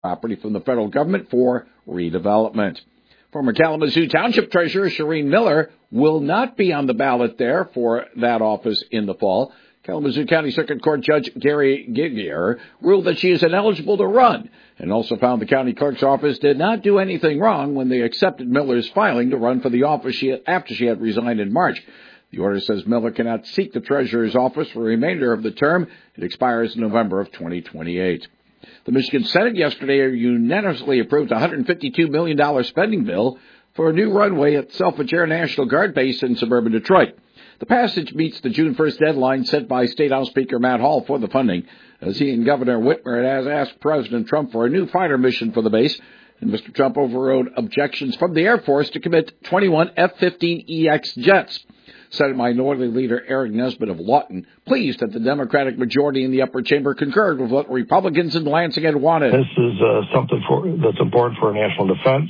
property from the federal government for redevelopment. Former Kalamazoo Township Treasurer Shireen Miller will not be on the ballot there for that office in the fall. Kalamazoo County Circuit Court Judge Gary Gigier ruled that she is ineligible to run and also found the county clerk's office did not do anything wrong when they accepted Miller's filing to run for the office after she had resigned in March. The order says Miller cannot seek the treasurer's office for the remainder of the term. It expires in November of 2028. The Michigan Senate yesterday unanimously approved a $152 million spending bill for a new runway at Selfridge Air National Guard Base in suburban Detroit. The passage meets the June 1st deadline set by State House Speaker Matt Hall for the funding, as he and Governor Whitmer has asked President Trump for a new fighter mission for the base, and Mr. Trump overrode objections from the Air Force to commit 21 F-15EX jets. Senate Minority Leader Eric Nesbitt of Lawton pleased that the Democratic majority in the upper chamber concurred with what Republicans in Lansing had wanted. This is something that's important for our national defense,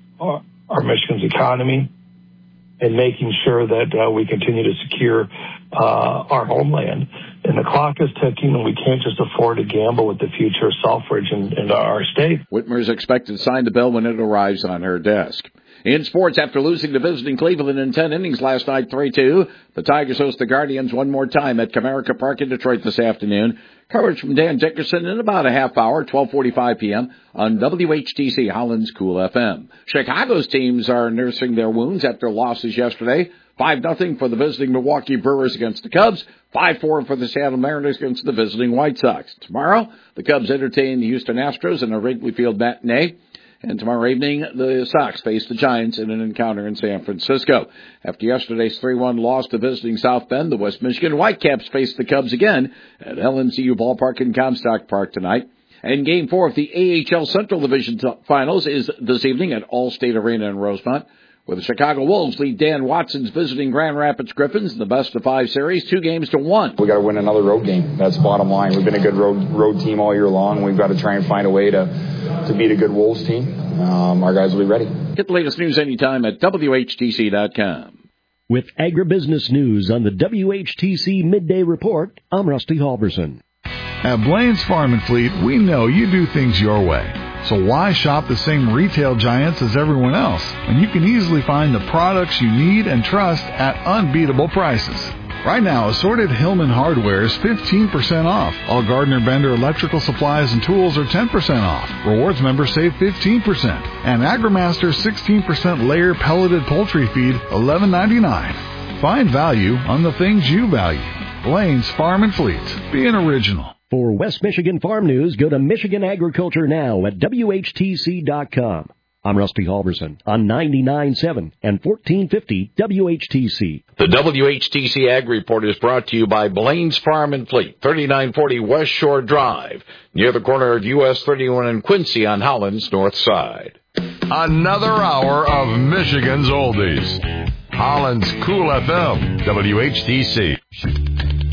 our Michigan's economy, and making sure that we continue to secure our homeland. And the clock is ticking, and we can't just afford to gamble with the future of Selfridge and our state. Whitmer is expected to sign the bill when it arrives on her desk. In sports, after losing to visiting Cleveland in 10 innings last night, 3-2, the Tigers host the Guardians one more time at Comerica Park in Detroit this afternoon. Coverage from Dan Dickerson in about a half hour, 12:45 p.m. on WHTC Holland's Cool FM. Chicago's teams are nursing their wounds after losses yesterday. 5-0 for the visiting Milwaukee Brewers against the Cubs. 5-4 for the Seattle Mariners against the visiting White Sox. Tomorrow, the Cubs entertain the Houston Astros in a Wrigley Field matinee. And tomorrow evening, the Sox face the Giants in an encounter in San Francisco. After yesterday's 3-1 loss to visiting South Bend, the West Michigan Whitecaps face the Cubs again at LMCU Ballpark in Comstock Park tonight. And Game 4 of the AHL Central Division Finals is this evening at Allstate Arena in Rosemont, where the Chicago Wolves lead Dan Watson's visiting Grand Rapids Griffins in the best-of-5 series, 2-1. We got to win another road game. That's the bottom line. We've been a good road team all year long. We've got to try and find a way to beat a good Wolves team. Our guys will be ready. Get the latest news anytime at WHTC.com. With agribusiness news on the WHTC Midday Report, I'm Rusty Halverson. At Blaine's Farm and Fleet, we know you do things your way. So why shop the same retail giants as everyone else when you can easily find the products you need and trust at unbeatable prices? Right now, assorted Hillman hardware is 15% off. All Gardner Bender electrical supplies and tools are 10% off. Rewards members save 15%. And AgriMaster 16% layer pelleted poultry feed, $11.99. Find value on the things you value. Blaine's Farm and Fleet. Be an original. For West Michigan Farm News, go to Michigan Agriculture Now at WHTC.com. I'm Rusty Halverson on 99.7 and 1450 WHTC. The WHTC Ag Report is brought to you by Blaine's Farm and Fleet, 3940 West Shore Drive, near the corner of US 31 and Quincy on Holland's north side. Another hour of Michigan's Oldies. Holland's Cool FM, WHTC.